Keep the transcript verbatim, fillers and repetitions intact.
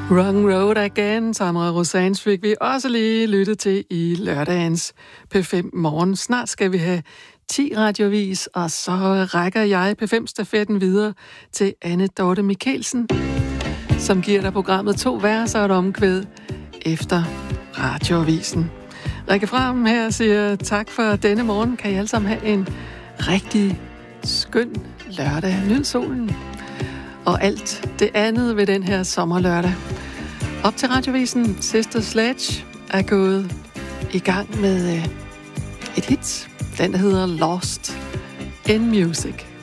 Wrong Road Again, Tamara Rosanes, fik vi også lige lyttet til i lørdagens P fem Morgen. Snart skal vi have ti radiovis, og så rækker jeg P fem-stafetten videre til Anne Dorte Mikkelsen, som giver dig programmet to vers og et omkvæd efter radioavisen. Rikke Frem her siger tak for denne morgen. Kan I alle sammen have en rigtig skøn lørdag. Nyd solen og alt det andet ved den her sommerlørdag. Op til radiovisen, Sister Sledge er gået i gang med et hit. Den der hedder Lost in Music.